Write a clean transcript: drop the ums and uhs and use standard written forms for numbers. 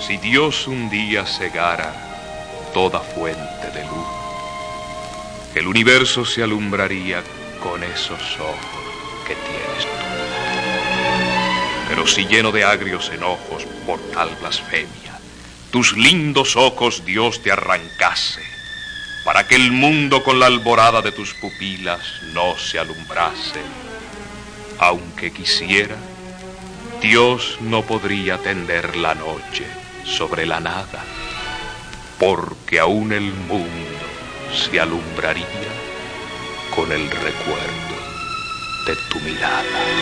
Si Dios un día cegara toda fuente de luz, el universo se alumbraría con esos ojos que tienes tú. Pero si lleno de agrios enojos por tal blasfemia, tus lindos ojos Dios te arrancase, para que el mundo con la alborada de tus pupilas no se alumbrase, aunque quisiera, Dios no podría tender la noche sobre la nada, porque aún el mundo se alumbraría con el recuerdo de tu mirada.